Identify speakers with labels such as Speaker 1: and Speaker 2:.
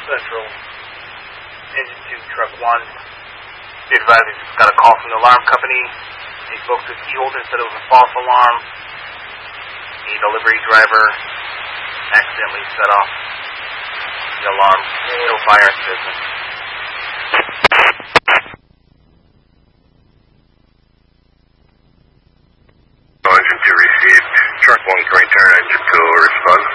Speaker 1: Central, Engine 2, Truck 1. Be advised, we just got a call from the alarm company. They spoke to the key holder instead of a false alarm. The delivery driver accidentally set off the alarm. No fire in business.
Speaker 2: Engine 2 received. Truck 1 going turn, Engine 2 will respond.